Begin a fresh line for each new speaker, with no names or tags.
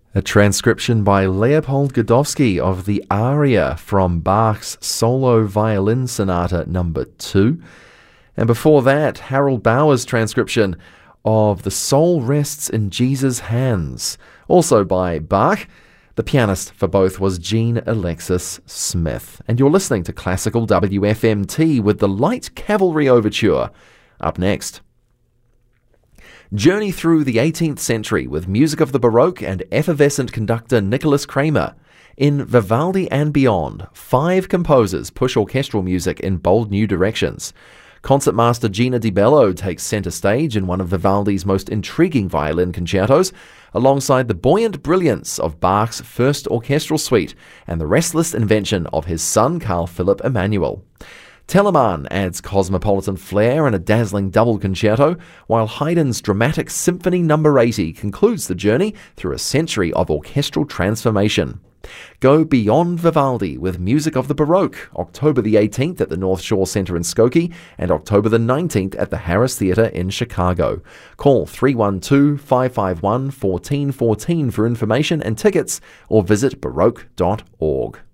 A transcription by Leopold Godowsky of the aria from Bach's Solo Violin Sonata No. 2. And before that, Harold Bauer's transcription of The Soul Rests in Jesus' Hands, also by Bach. The pianist for both was Jean Alexis Smith. And you're listening to Classical WFMT with the Light Cavalry Overture. Up next, journey through the 18th century with music of the Baroque and effervescent conductor Nicholas Kramer. In Vivaldi and Beyond, 5 composers push orchestral music in bold new directions. Concertmaster Gina Di Bello takes center stage in one of Vivaldi's most intriguing violin concertos, alongside the buoyant brilliance of Bach's first orchestral suite and the restless invention of his son Carl Philipp Emanuel. Telemann adds cosmopolitan flair and a dazzling double concerto, while Haydn's dramatic Symphony No. 80 concludes the journey through a century of orchestral transformation. Go beyond Vivaldi with music of the Baroque, October the 18th at the North Shore Center in Skokie and October the 19th at the Harris Theatre in Chicago. Call 312-551-1414 for information and tickets, or visit baroque.org.